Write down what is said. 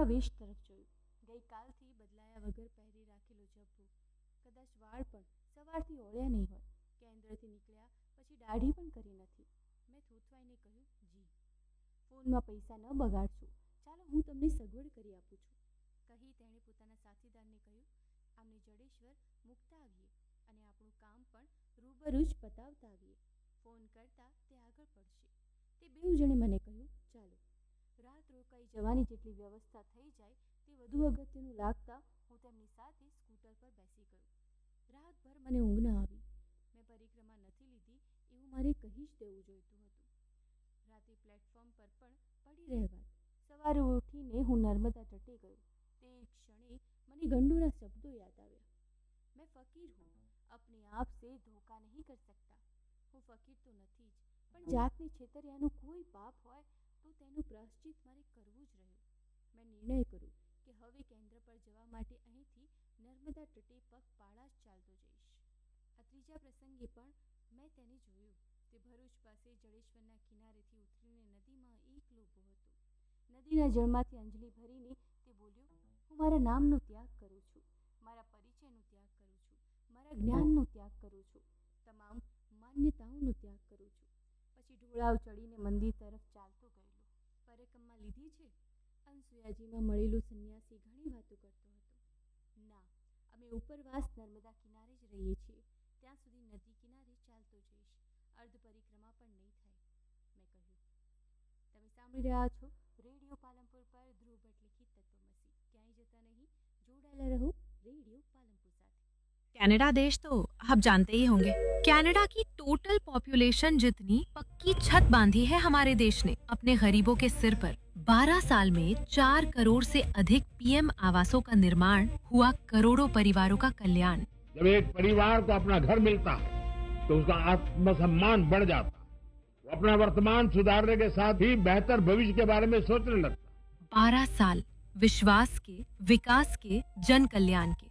મારા વેશ તરફ જોયું. ગઈકાલથી બદલાયા વગર પહેરી રાખેલો જબ્બો, કદાચ વાળ પણ સવારથી ઓળ્યા નહીં હોય. કેન્દ્રથી નીકળ્યા પછી દાઢી પણ કરી નથી. મેં થોથવાઈને કહ્યું, જી. ફોનમાં પૈસા ન બગાડશો, ચાલો હું તમને સગવડ કરી આપું છું, કહી તેણે પોતાના સાથીદારને કહ્યું, આમને જડેશ્વર મૂકતા આવીએ અને આપણું કામ પણ રૂબરૂ જ પતાવતા આવીએ. ફોન કરતા તે આગળ પડશે. તે બેઉ જણે મને કહ્યું, ચાલો. રાત રોકાઈ જવાની જેટલી વ્યવસ્થા થઈ જાય તે વધુ અગત્યનું લાગતા હું તેમની સાથે સ્કૂટર પર બેસી ગયો. રાતભર મને ઊંઘ ન આવી. મેં પરિક્રમા નથી લીધી એવું મારે કહી જ દેવું જોઈતું હતું. રાતે પ્લેટફોર્મ પર પણ પડી રહેવાત. સવારે ઉઠીને હું નર્મદા તટે ગયો. તે ક્ષણે મને ગંડુના શબ્દો યાદ આવ્યા. મેં ફકીર હું, अपने आप से धोखा नहीं कर सकता. હું ફકીર તો નથી જ, પણ જાતને છેતર્યાનું કોઈ પાપ હોય તો તેનું પ્રાયશ્ચિત મારે કરવું જ રહ્યું. મેં નિર્ણય કર્યો કે હવે કેન્દ્ર પર જવા માટે અહીંથી નર્મદા તટે પગપાળા જ ચાલતો જઈશ. આ ત્રીજા પ્રસંગે પણ મેં તેને જોયું. તે ભરૂચ પાસે જડેશ્વરના કિનારેથી ઉતરીને નદીમાં એકલો ઊભો હતો. નદીના જળમાંથી અંજલિ ભરીને તે બોલ્યો, હું મારા નામનો ત્યાગ કરું છું, મારા પરિચયનો ત્યાગ કરું છું, મારા જ્ઞાનનો ત્યાગ કરું છું, તમામ માન્યતાઓનો ત્યાગ કરું છું. પછી ઢોળાવ ચડીને મંદિર તરફ ચાલતો ગયેલો. પરિક્રમા લીધી છે? અનસુયાજીમાં મળેલો સંન્યાસી ઘણી વાતો કરતો હતો. ના, અમે ઉપરવાસ નર્મદા કિનારે જ રહીએ છીએ. ત્યાં સુધી નદી કિનારે ચાલતો જઈશ. અર્ધ પરિક્રમા પણ નહીં થાય. મેં કહ્યું. તમે સાંભળી રહ્યા છો રેડિયો પાલનપુર પર ધ્રુવ ભટ્ટ લિખિત તત્વમસી. ક્યાંય જતા નહીં, જોડાયેલા રહો रेडियो पालनपुर साथ। कनाडा देश तो आप जानते ही होंगे। कनाडा की टोटल पॉपुलेशन जितनी पक्की छत बांधी है हमारे देश ने अपने गरीबों के सिर पर। 12 साल में 4 करोड़ से अधिक पीएम आवासों का निर्माण हुआ, करोड़ों परिवारों का कल्याण। जब एक परिवार को अपना घर मिलता है तो उसका आत्मसम्मान बढ़ जाता है, वो अपना वर्तमान सुधारने के साथ ही बेहतर भविष्य के बारे में सोचने लगता है। 12 साल विश्वास के, विकास के, जन कल्याण के।